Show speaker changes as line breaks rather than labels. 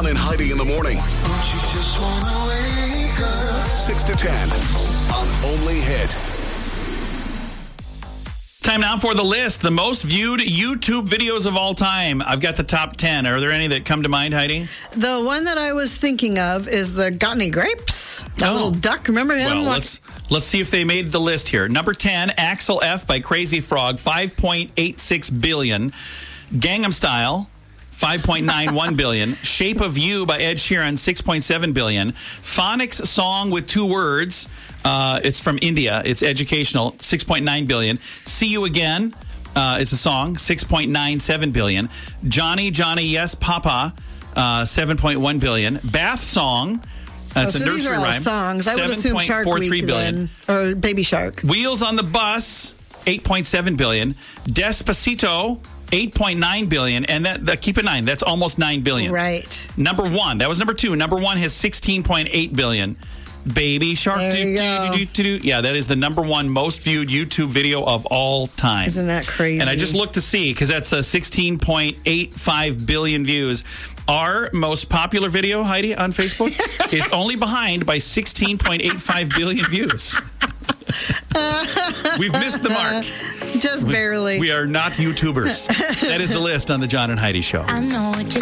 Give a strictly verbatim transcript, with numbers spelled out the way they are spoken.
John and Heidi in the morning.
Don't you just wanna wake up?
six to ten on Only Hit.
Time now for the list. The most viewed YouTube videos of all time. I've got the top ten. Are there any that come to mind, Heidi?
The one that I was thinking of is the Got Any Grapes? That
Oh.
little duck. Remember him?
Well, let's let's see if they made the list here. Number ten, Axel F by Crazy Frog, five point eight six billion. Gangnam Style, five point nine one billion. Shape of You by Ed Sheeran, six point seven billion. Phonics Song with Two Words. Uh, it's from India. It's educational, six point nine billion. See You Again uh, is a song, six point nine seven billion. Johnny, Johnny, Yes, Papa, uh, seven point one billion. Bath Song, that's
oh, so
a nursery
these are all
rhyme.
songs. I would assume Shark Week then, or Baby Shark.
Wheels on the Bus, eight point seven billion. Despacito, eight point nine billion. And that, that keep in mind, that's almost nine billion.
Right.
Number one, that was number two. Number one has sixteen point eight billion. Baby Shark.
There you
do,
go.
do, do, do, do. Yeah, that is the number one most viewed YouTube video of all time.
Isn't that crazy?
And I just looked to see, because that's uh, sixteen point eight five billion views. Our most popular video, Heidi, on Facebook is only behind by sixteen point eight five billion views. We've missed the mark.
Just barely.
We are not YouTubers. That is the list on the John and Heidi Show.
I know what you